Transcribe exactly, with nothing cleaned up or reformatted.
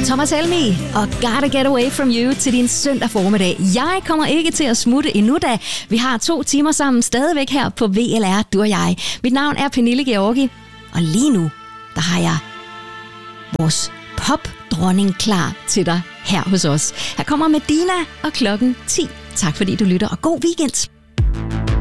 Thomas Helmig og Gotta Get Away From You til din søndag formiddag. Jeg kommer ikke til at smutte endnu, da vi har to timer sammen stadigvæk her på V L R, du og jeg. Mit navn er Pernille Georgi, og lige nu, der har jeg vores popdronning klar til dig her hos os. Her kommer Medina og klokken ti. Tak fordi du lytter, og god weekend.